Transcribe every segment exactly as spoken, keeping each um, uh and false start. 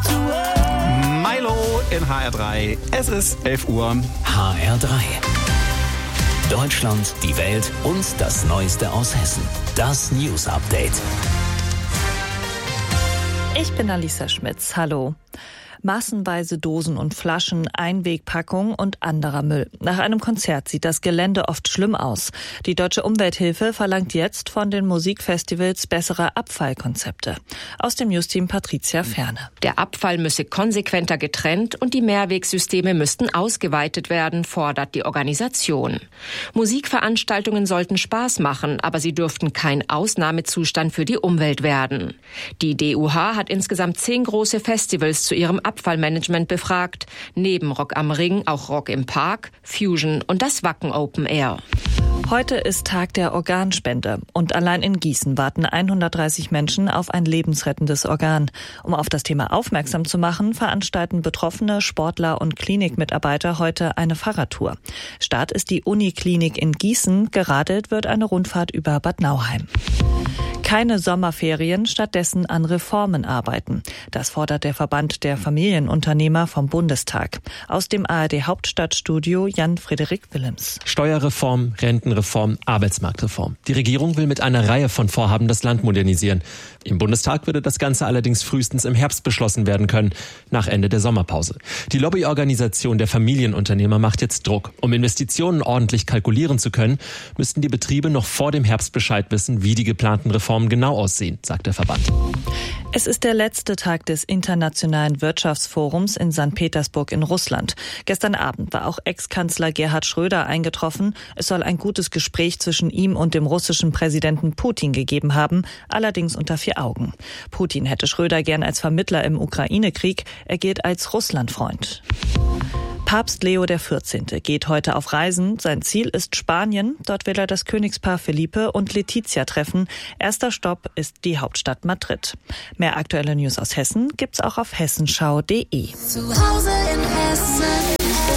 Milo in H R drei. Es ist elf Uhr. H R drei. Deutschland, die Welt und das Neueste aus Hessen. Das News Update. Ich bin Alisa Schmitz. Hallo. Massenweise Dosen und Flaschen, Einwegpackungen und anderer Müll. Nach einem Konzert sieht das Gelände oft schlimm aus. Die Deutsche Umwelthilfe verlangt jetzt von den Musikfestivals bessere Abfallkonzepte. Aus dem Newsteam Patricia Ferne. Der Abfall müsse konsequenter getrennt und die Mehrwegsysteme müssten ausgeweitet werden, fordert die Organisation. Musikveranstaltungen sollten Spaß machen, aber sie dürften kein Ausnahmezustand für die Umwelt werden. Die D U H hat insgesamt zehn große Festivals zu ihrem Abfallmanagement befragt. Neben Rock am Ring auch Rock im Park, Fusion und das Wacken Open Air. Heute ist Tag der Organspende und allein in Gießen warten hundertdreißig Menschen auf ein lebensrettendes Organ. Um auf das Thema aufmerksam zu machen, veranstalten Betroffene, Sportler und Klinikmitarbeiter heute eine Fahrradtour. Start ist die Uniklinik in Gießen, geradelt wird eine Rundfahrt über Bad Nauheim. Keine Sommerferien, stattdessen an Reformen arbeiten. Das fordert der Verband der Familienunternehmer vom Bundestag. Aus dem A R D-Hauptstadtstudio Jan-Frederik Willems. Steuerreform, Rentenreform, Arbeitsmarktreform. Die Regierung will mit einer Reihe von Vorhaben das Land modernisieren. Im Bundestag würde das Ganze allerdings frühestens im Herbst beschlossen werden können, nach Ende der Sommerpause. Die Lobbyorganisation der Familienunternehmer macht jetzt Druck. Um Investitionen ordentlich kalkulieren zu können, müssten die Betriebe noch vor dem Herbst Bescheid wissen, wie die geplanten Reformen genau aussehen, sagt der Verband. Es ist der letzte Tag des Internationalen Wirtschaftsforums in Sankt Petersburg in Russland. Gestern Abend war auch Ex-Kanzler Gerhard Schröder eingetroffen. Es soll ein gutes Gespräch zwischen ihm und dem russischen Präsidenten Putin gegeben haben, allerdings unter vier Augen. Putin hätte Schröder gern als Vermittler im Ukraine-Krieg. Er gilt als Russlandfreund. Papst Leo der vierzehnte geht heute auf Reisen. Sein Ziel ist Spanien. Dort will er das Königspaar Felipe und Letizia treffen. Erster Stopp ist die Hauptstadt Madrid. Mehr aktuelle News aus Hessen gibt's auch auf hessenschau punkt de. Zu Hause in Hessen.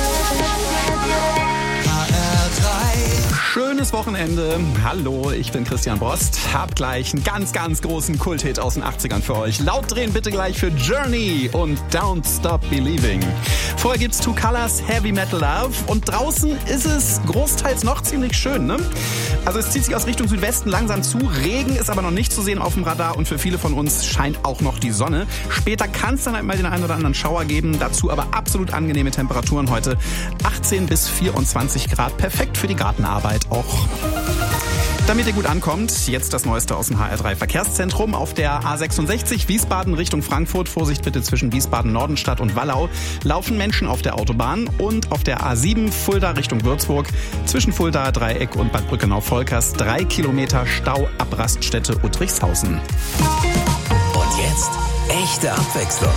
Schönes Wochenende. Hallo, ich bin Christian Brost. Hab gleich einen ganz, ganz großen Kulthit aus den achtzigern für euch. Laut drehen bitte gleich für Journey und Don't Stop Believing. Vorher gibt's Two Colors, Heavy Metal Love. Und draußen ist es großteils noch ziemlich schön, ne? Also es zieht sich aus Richtung Südwesten langsam zu. Regen ist aber noch nicht zu sehen auf dem Radar und für viele von uns scheint auch noch die Sonne. Später kann es dann halt mal den einen oder anderen Schauer geben. Dazu aber absolut angenehme Temperaturen heute. achtzehn bis vierundzwanzig Grad. Perfekt für die Gartenarbeit auch. Damit ihr gut ankommt, jetzt das Neueste aus dem H R drei Verkehrszentrum. Auf der A sechsundsechzig Wiesbaden Richtung Frankfurt, Vorsicht bitte zwischen Wiesbaden-Nordenstadt und Wallau, laufen Menschen auf der Autobahn. Und auf der A sieben Fulda Richtung Würzburg, zwischen Fulda Dreieck und Bad Brückenau-Volkers, drei Kilometer Stau ab Raststätte Uttrichshausen. Und jetzt echte Abwechslung.